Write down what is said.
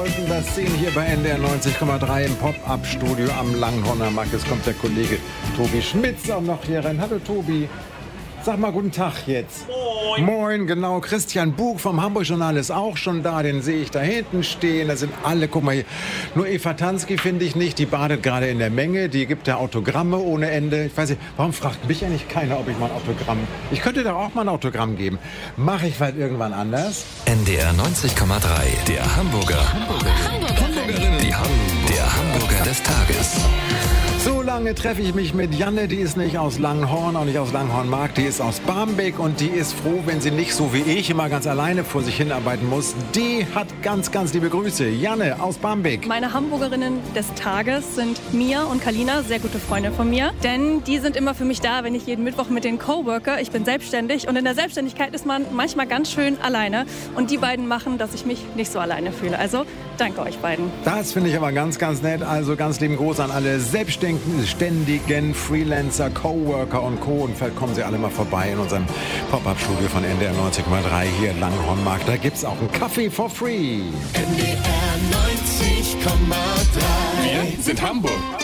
sollten das sehen hier bei NDR 90,3 im Pop-Up-Studio am Langhorner Markt. Jetzt kommt der Kollege Tobi Schmitz auch noch hier rein. Hallo Tobi. Sag mal guten Tag jetzt. Moin. Moin, genau. Christian Buch vom Hamburg-Journal ist auch schon da. Den sehe ich da hinten stehen. Da sind alle, guck mal hier. Nur Eva Tansky finde ich nicht. Die badet gerade in der Menge. Die gibt ja Autogramme ohne Ende. Ich weiß nicht, warum fragt mich eigentlich keiner, ob ich mal ein Autogramm... Ich könnte da auch mal ein Autogramm geben. Mache ich vielleicht irgendwann anders? NDR 90,3. Der Hamburger. Hamburgerinnen. Der Hamburger des Tages. So lange treffe ich mich mit Janne, die ist nicht aus Langhorn, auch nicht aus Langhornmarkt, die ist aus Barmbek und die ist froh, wenn sie nicht so wie ich immer ganz alleine vor sich hinarbeiten muss. Die hat ganz, ganz liebe Grüße. Janne aus Barmbek. Meine Hamburgerinnen des Tages sind Mia und Kalina, sehr gute Freunde von mir. Denn die sind immer für mich da, wenn ich jeden Mittwoch mit denen coworke. Ich bin selbstständig und in der Selbstständigkeit ist man manchmal ganz schön alleine. Und die beiden machen, dass ich mich nicht so alleine fühle. Also danke euch beiden. Das finde ich aber ganz, ganz nett. Also ganz lieben Gruß an alle Selbstständigen, Freelancer, Coworker und Co. Und vielleicht kommen Sie alle mal vorbei in unserem Pop-Up-Studio von NDR 90,3 hier in Langhornmarkt. Da gibt es auch einen Kaffee for free. NDR 90,3. Wir sind Hamburg.